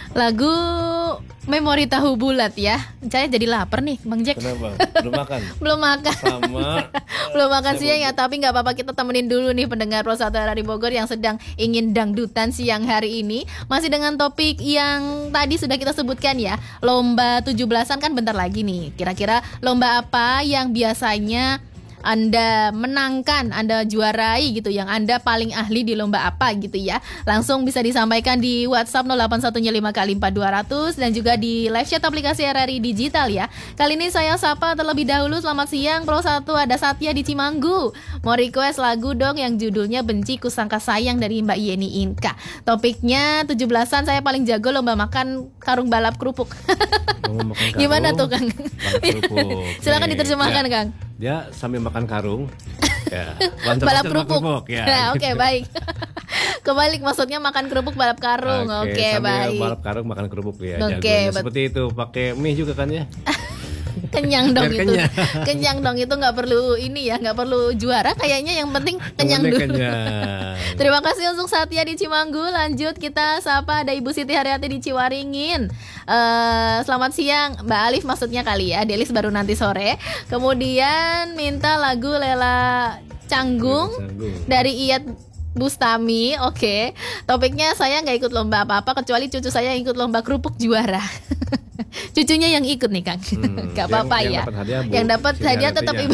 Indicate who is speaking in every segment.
Speaker 1: Lagu Memori Tahu Bulat ya. Saya jadi lapar nih Bang Jack.
Speaker 2: Kenapa? Belum makan?
Speaker 1: Belum makan.
Speaker 2: Sama.
Speaker 1: Belum makan siang ya, tapi gak apa-apa, kita temenin dulu nih pendengar Pro 1 RRI Bogor yang sedang ingin dangdutan siang hari ini. Masih dengan topik yang tadi sudah kita sebutkan ya, lomba 17-an kan bentar lagi nih. Kira-kira lomba apa yang biasanya Anda menangkan, Anda juarai gitu, yang Anda paling ahli di lomba apa gitu ya. Langsung bisa disampaikan di WhatsApp 0815 kali 4200 dan juga di live chat aplikasi RRI Digital ya. Kali ini saya sapa terlebih dahulu, selamat siang Pro 1, ada Satya di Cimanggu. Mau request lagu dong yang judulnya Benci Kusangka Sayang dari Mbak Yeni Inka. Topiknya 17-an, saya paling jago lomba makan karung balap kerupuk. Gimana tuh Kang? Silakan diterjemahkan ya, Kang.
Speaker 2: Dia sambil makan karung ya,
Speaker 1: balap kerupuk
Speaker 2: ya.
Speaker 1: Oke, baik. Kebalik maksudnya makan kerupuk balap karung. Oke, baik.
Speaker 2: Balap karung makan kerupuk ya.
Speaker 1: Oke,
Speaker 2: seperti itu, pakai mie juga kan ya.
Speaker 1: Kenyang dong itu. Kenyang dong itu, nggak perlu ini ya, nggak perlu juara kayaknya, yang penting kenyang dulu. Terima kasih untuk Satya di Cimanggu. Lanjut kita sapa ada Ibu Siti Haryati di Ciwaringin. Selamat siang Mbak Alif maksudnya kali ya, Delis baru nanti sore. Kemudian minta lagu Lela Canggung dari Iyat Bustami. Oke. Topiknya saya nggak ikut lomba apa-apa kecuali cucu saya yang ikut lomba kerupuk juara. Cucunya yang ikut nih Kang. Gak apa-apa ya. Yang dapat hadiah tetap ibu.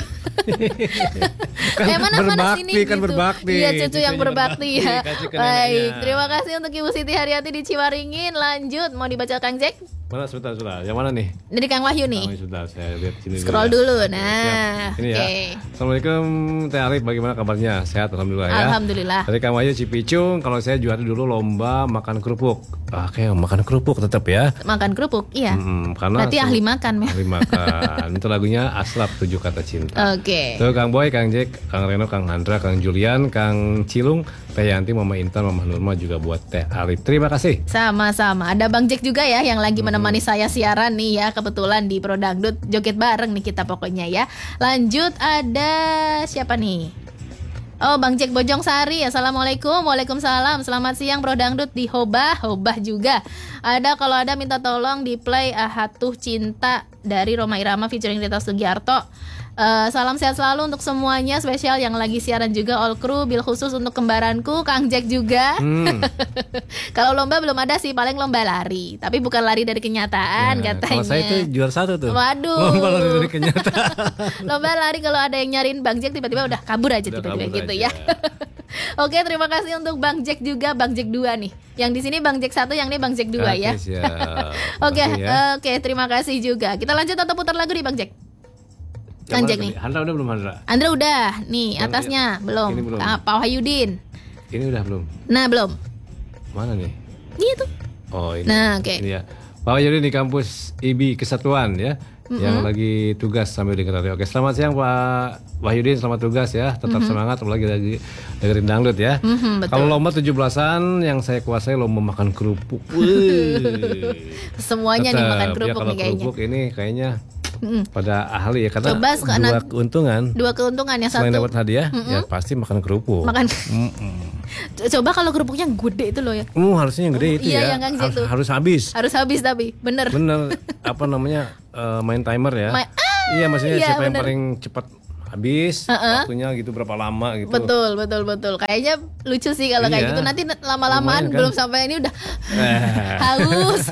Speaker 2: Kan
Speaker 1: mana sini
Speaker 2: kan
Speaker 1: gitu.
Speaker 2: Berbakti.
Speaker 1: Iya, cucu yang berbakti ya. Baik, terima kasih untuk Ibu Siti Haryati di Ciwaringin. Lanjut, mau dibaca Kang Jack?
Speaker 2: Mana sebentar. Yang mana nih?
Speaker 1: Dari Kang Wahyu nih.
Speaker 2: Sudah, saya lihat sini.
Speaker 1: Scroll dulu. Nah,
Speaker 2: ini ya. Assalamualaikum Teh Arif, bagaimana kabarnya? Sehat alhamdulillah ya.
Speaker 1: Alhamdulillah.
Speaker 2: Dari Kang Wahyu Cipicung, kalau saya juara dulu lomba makan kerupuk. Oke, makan kerupuk tetap ya.
Speaker 1: Makan kerupuk, iya.
Speaker 2: Karena
Speaker 1: berarti ahli makan ya.
Speaker 2: Ahli makan. Itu lagunya Aslap 7 Kata Cinta.
Speaker 1: Oke.
Speaker 2: Tuh Kang Boy, Kang Jack, Kang Reno, Kang Handra, Kang Julian, Kang Cilung, Teh Yanti, Mama Intan, Mama Nurma juga buat Teh Arif. Terima kasih.
Speaker 1: Sama-sama. Ada Bang Jack juga ya yang lagi menemani saya siaran nih ya. Kebetulan di Pro Dangdut joget bareng nih kita pokoknya ya. Lanjut ada siapa nih? Oh, Bang Jack Bojong Sari. Assalamualaikum. Waalaikumsalam. Selamat siang Pro Dangdut di Hobah juga. Kalau ada minta tolong di play Ahatuh Cinta dari Roma Irama featuring Rita Sugiarto. Salam sehat selalu untuk semuanya, spesial yang lagi siaran juga all crew, bil khusus untuk kembaranku Kang Jack juga. Kalau lomba belum ada sih, paling lomba lari, tapi bukan lari dari kenyataan katanya.
Speaker 2: Kalau saya itu juara 1 tuh.
Speaker 1: Waduh.
Speaker 2: Lomba lari dari kenyataan.
Speaker 1: Lomba lari kalau ada yang nyariin Bang Jack tiba-tiba udah kabur aja tiba-tiba gitu ya. Oke, terima kasih untuk Bang Jack juga, Bang Jack 2 nih. Yang di sini Bang Jack 1, yang ini Bang Jack 2 ya. Oke, terima kasih juga. Kita lanjut atau putar lagu nih Bang Jack? Kang Jack nih.
Speaker 2: Handra udah belum
Speaker 1: Andra udah. Nih atasnya belum. Pak Wahyudin.
Speaker 2: Ini udah belum.
Speaker 1: Nah belum.
Speaker 2: Mana nih?
Speaker 1: Ini tuh.
Speaker 2: Oh ini.
Speaker 1: Nah oke.
Speaker 2: Ini ya. Pak Wahyudin di kampus IBI Kesatuan ya. Yang lagi tugas sambil dengerin. Oke, selamat siang Pak Wahyudin, selamat tugas ya. Tetap semangat, apalagi lagi dengerin dangdut ya. Kalau lomba 17-an yang saya kuasai lomba makan kerupuk.
Speaker 1: Semuanya nih makan kerupuk
Speaker 2: ya,
Speaker 1: nih kayaknya.
Speaker 2: Kerupuk ini kayaknya pada ahli ya, karena dua keuntungan yang
Speaker 1: selain
Speaker 2: satu dapat hadiah ya pasti makan kerupuk.
Speaker 1: Coba kalau kerupuknya gede itu loh ya.
Speaker 2: Harusnya yang gede itu ya. Harus habis.
Speaker 1: Harus habis tapi bener.
Speaker 2: Apa namanya main timer ya. Iya maksudnya siapa yang paling cepat habis waktunya gitu, berapa lama gitu.
Speaker 1: Betul. Kayaknya lucu sih kalau kayak gitu. Nanti lama-lamaan kan? Belum sampai ini udah haus.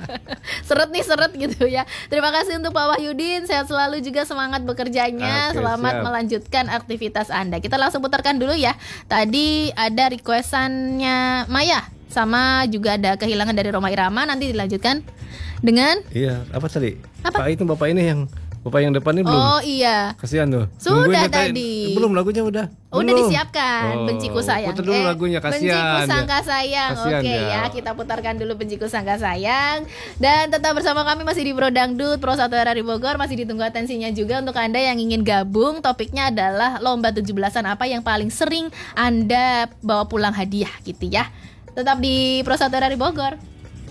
Speaker 1: seret gitu ya. Terima kasih untuk Pak Wahyudin. Sehat selalu juga, semangat bekerjanya. Selamat melanjutkan aktivitas Anda. Kita langsung putarkan dulu ya. Tadi ada requestannya Maya, sama juga ada Kehilangan dari Roma Irama. Nanti dilanjutkan dengan
Speaker 2: apa tadi? Bapak ini yang Bapak yang depan ini belum.
Speaker 1: Oh iya.
Speaker 2: Kasihan tuh.
Speaker 1: Sudah tadi.
Speaker 2: Belum lagunya udah.
Speaker 1: Udah disiapkan. Benciku Sayang.
Speaker 2: Putar dulu lagunya, kasihan.
Speaker 1: Benciku Sangka Sayang. Oke ya, kita putarkan dulu Benciku Sangka Sayang. Dan tetap bersama kami masih di Pro Dangdut, Pro 1 RRI Bogor. Masih ditunggu atensinya juga untuk Anda yang ingin gabung. Topiknya adalah lomba 17-an apa yang paling sering Anda bawa pulang hadiah gitu ya. Tetap di Pro 1 RRI Bogor.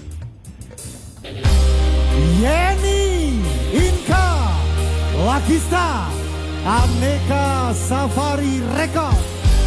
Speaker 3: Yeni Inka Lakista Aneka Safari Record.